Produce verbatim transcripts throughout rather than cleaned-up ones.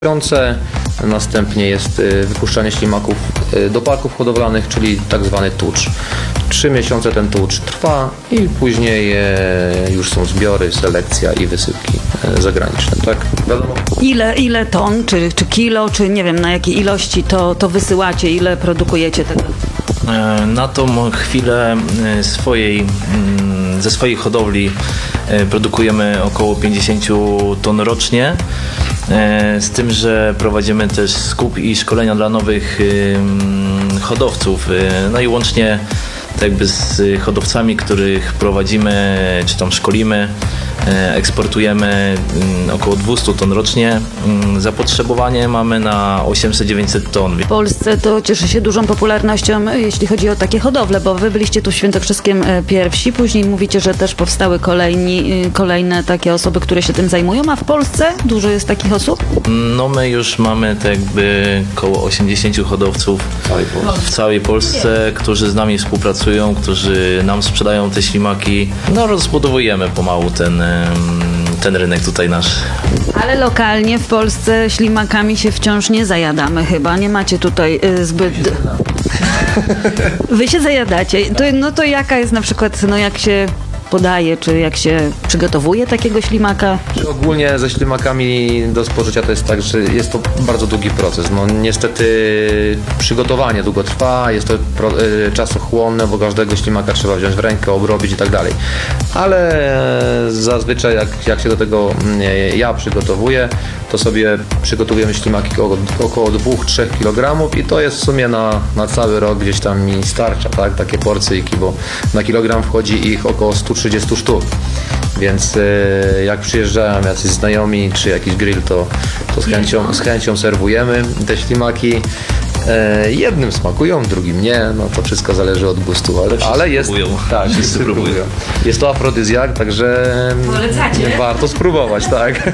Następnie jest wypuszczanie ślimaków do parków hodowlanych, czyli tak zwany tucz. Trzy miesiące ten tucz trwa i później już są zbiory, selekcja i wysypki zagraniczne, tak? Wiadomo. Ile, ile ton, czy, czy kilo, czy nie wiem na jakiej ilości to, to wysyłacie, ile produkujecie tego? Na tą chwilę swojej, ze swojej hodowli produkujemy około pięćdziesiąt ton rocznie, z tym, że prowadzimy też skup i szkolenia dla nowych hodowców, no i łącznie tak jakby z hodowcami, których prowadzimy, czy tam szkolimy, eksportujemy około dwieście ton rocznie. Zapotrzebowanie mamy na osiemset dziewięćset ton. W Polsce to cieszy się dużą popularnością, jeśli chodzi o takie hodowle, bo wy byliście tu w Świętokrzyskiem pierwsi, później mówicie, że też powstały kolejni, kolejne takie osoby, które się tym zajmują, a w Polsce dużo jest takich osób? No my już mamy tak jakby około osiemdziesiąt hodowców w całej Polsce, którzy z nami współpracują, którzy nam sprzedają te ślimaki. No rozbudowujemy pomału ten ten rynek tutaj nasz. Ale lokalnie w Polsce ślimakami się wciąż nie zajadamy chyba, nie macie tutaj y, zbyt... Wy się zajadacie. To, no to jaka jest na przykład, no jak się podaje, czy jak się przygotowuje takiego ślimaka? Ogólnie ze ślimakami do spożycia to jest tak, że jest to bardzo długi proces. No niestety przygotowanie długo trwa, jest to pro, y, czasochłonne, bo każdego ślimaka trzeba wziąć w rękę, obrobić i tak dalej. Ale zazwyczaj jak, jak się do tego y, ja przygotowuję, to sobie przygotowujemy ślimaki około, około dwa do trzech kilogramów i to jest w sumie na, na cały rok gdzieś tam mi starcza, tak? Takie porcyjki, bo na kilogram wchodzi ich około sto trzydzieści sztuk. Więc y, jak przyjeżdżają jacyś znajomi czy jakiś grill, to, to z, chęcią, z chęcią serwujemy te ślimaki. E, jednym smakują, drugim nie, no to wszystko zależy od gustu, ale, ale jest, próbują. Tak, wszyscy próbują. Jest to afrodyzjak, także Polecacie? Warto spróbować, tak.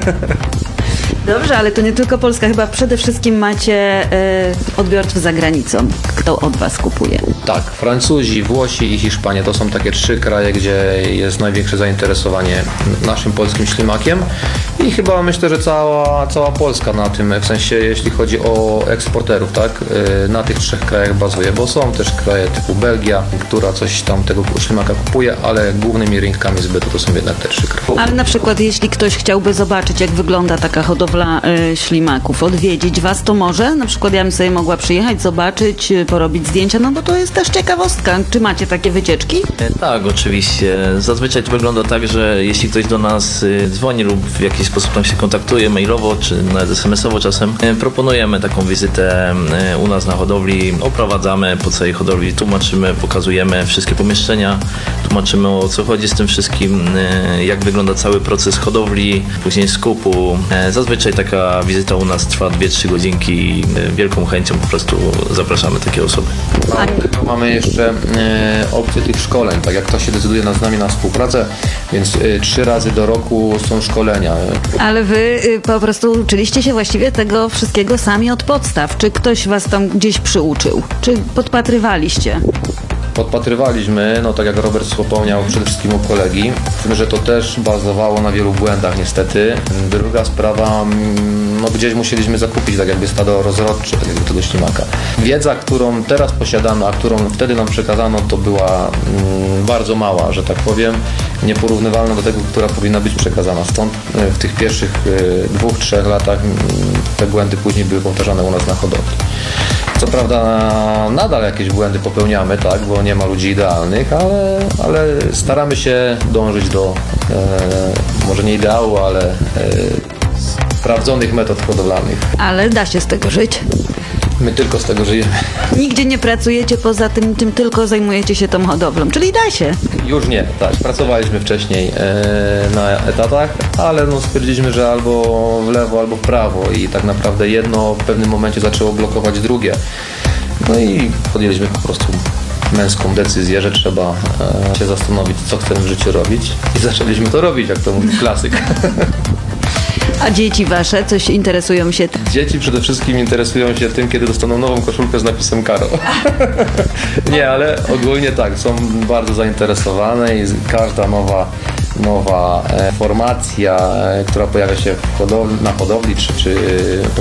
Dobrze, ale to nie tylko Polska, chyba przede wszystkim macie e, odbiorców za granicą. Kto od was kupuje? Tak, Francuzi, Włosi i Hiszpania to są takie trzy kraje, gdzie jest największe zainteresowanie naszym polskim ślimakiem i chyba myślę, że cała, cała Polska na tym, w sensie jeśli chodzi o eksporterów, tak, na tych trzech krajach bazuje, bo są też kraje typu Belgia, która coś tam tego ślimaka kupuje, ale głównymi rynkami zbytu to są jednak te trzy kraje. Ale na przykład jeśli ktoś chciałby zobaczyć, jak wygląda taka hodowla y, ślimaków, odwiedzić was, to może? Na przykład ja bym sobie mogła przyjechać, zobaczyć, y, porobić zdjęcia, no bo to jest też ciekawostka. Czy macie takie wycieczki? Tak, oczywiście. Zazwyczaj to wygląda tak, że jeśli ktoś do nas dzwoni lub w jakiś sposób tam się kontaktuje mailowo, czy nawet es em es owo czasem, proponujemy taką wizytę u nas na hodowli, oprowadzamy po całej hodowli, tłumaczymy, pokazujemy wszystkie pomieszczenia, tłumaczymy o co chodzi z tym wszystkim, jak wygląda cały proces hodowli, później skupu. Zazwyczaj taka wizyta u nas trwa dwie trzy godzinki i wielką chęcią po prostu zapraszamy takie osoby. Mamy jeszcze e, opcję tych szkoleń, tak jak ktoś się decyduje na, z nami na współpracę, więc e, trzy razy do roku są szkolenia. Ale wy y, po prostu uczyliście się właściwie tego wszystkiego sami od podstaw. Czy ktoś was tam gdzieś przyuczył? Czy podpatrywaliście? Podpatrywaliśmy, no tak jak Robert wspomniał, przede wszystkim u kolegi, z tym, że to też bazowało na wielu błędach niestety. Druga sprawa, no gdzieś musieliśmy zakupić tak jakby stado rozrodcze tak jakby tego ślimaka. Wiedza, którą teraz posiadamy, a którą wtedy nam przekazano, to była mm, bardzo mała, że tak powiem, nieporównywalna do tego, która powinna być przekazana. Stąd w tych pierwszych y, dwóch, trzech latach y, te błędy później były powtarzane u nas na hodowli. Co prawda nadal jakieś błędy popełniamy, tak, bo nie ma ludzi idealnych, ale, ale staramy się dążyć do e, może nie ideału, ale e, sprawdzonych metod hodowlanych. Ale da się z tego żyć. My tylko z tego żyjemy. Nigdzie nie pracujecie poza tym, tym tylko zajmujecie się tą hodowlą, czyli da się. Już nie, tak. Pracowaliśmy wcześniej e, na etatach, ale no stwierdziliśmy, że albo w lewo, albo w prawo i tak naprawdę jedno w pewnym momencie zaczęło blokować drugie. No i podjęliśmy po prostu męską decyzję, że trzeba e, się zastanowić, co chcemy w życiu robić i zaczęliśmy to robić, jak to mówi klasyk. A dzieci wasze coś interesują się? Dzieci przede wszystkim interesują się tym, kiedy dostaną nową koszulkę z napisem Karo. Nie, ale ogólnie tak, są bardzo zainteresowane i każda nowa, nowa e, formacja, e, która pojawia się w hodowli, na hodowli czy, czy